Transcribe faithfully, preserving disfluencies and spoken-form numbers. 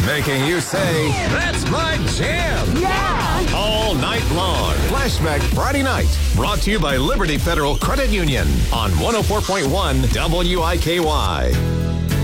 Making you say, that's my jam. Yeah! All night long. Flashback Friday night. Brought to you by Liberty Federal Credit Union on one oh four point one W I K Y.